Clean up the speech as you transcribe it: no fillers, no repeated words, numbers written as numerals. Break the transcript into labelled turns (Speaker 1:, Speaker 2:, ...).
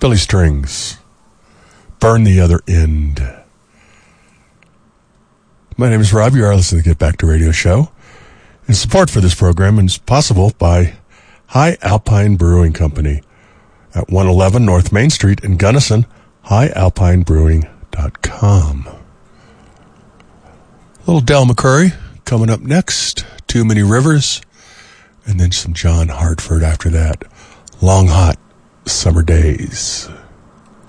Speaker 1: Philly Strings, Burn the Other End. My name is Rob. You are listening to Get Back to Radio Show. And support for this program is possible by High Alpine Brewing Company at 111 North Main Street in Gunnison, highalpinebrewing.com. Little Del McCoury coming up next, Too Many Rivers, and then some John Hartford after that. Long, hot summer days.